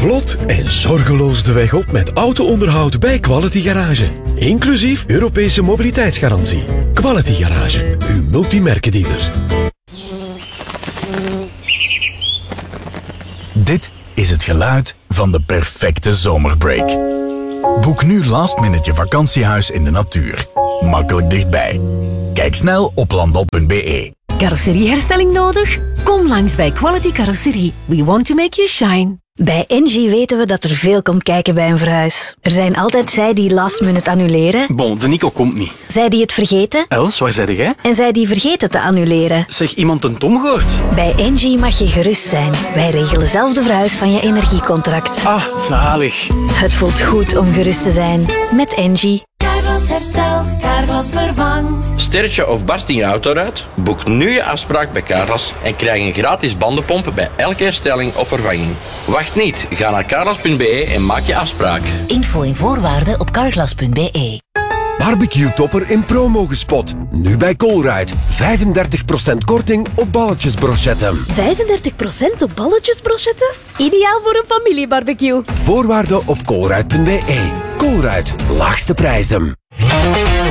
Vlot en zorgeloos de weg op met auto-onderhoud bij Quality Garage. Inclusief Europese mobiliteitsgarantie. Quality Garage, uw multimerkendealer. Dit is het geluid van de perfecte zomerbreak. Boek nu last-minute je vakantiehuis in de natuur. Makkelijk dichtbij. Kijk snel op landop.be. Carrosserieherstelling nodig? Kom langs bij Quality Carrosserie. We want to make you shine. Bij Engie weten we dat er veel komt kijken bij een verhuis. Er zijn altijd zij die last minute annuleren. Bon, de Nico komt niet. Zij die het vergeten. Els, waar zei jij? En zij die vergeten te annuleren. Zeg, iemand een Tom gehoord? Bij Engie mag je gerust zijn. Wij regelen zelf de verhuis van je energiecontract. Ah, zalig. Het voelt goed om gerust te zijn. Met Engie. Carglass herstelt, Carglass vervangt. Sterretje of barst in je autoruit? Boek nu je afspraak bij Carglass en krijg een gratis bandenpomp bij elke herstelling of vervanging. Wacht niet, ga naar carglass.be en maak je afspraak. Info en voorwaarden op carglass.be. Barbecue topper in promo gespot. Nu bij Colruyt. 35% korting op balletjesbrochetten. 35% op balletjesbrochetten? Ideaal voor een familiebarbecue. Voorwaarden op colruyt.be. Colruyt, laagste prijzen.